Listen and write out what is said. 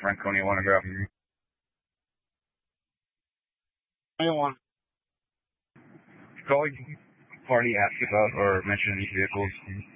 Franconia want to grab. I don't want to call you party ask about or mention these vehicles.